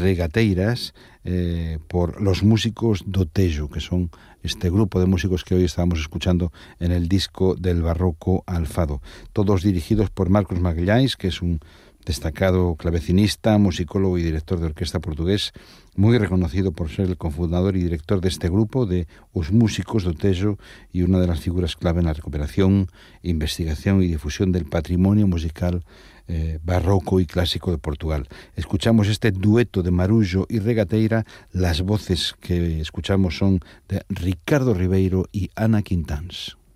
Regateiras, por los músicos do Tejo, que son este grupo de músicos que hoy estábamos escuchando en el disco del barroco al fado. Todos dirigidos por Marcos Magalhães, que es un destacado clavecinista, musicólogo y director de orquesta portugués, muy reconocido por ser el cofundador y director de este grupo, de Os Músicos do Tejo, y una de las figuras clave en la recuperación, investigación y difusión del patrimonio musical barroco y clásico de Portugal. Escuchamos este dueto de Marullo y Regateira. Las voces que escuchamos son de Ricardo Ribeiro y Ana Quintáns.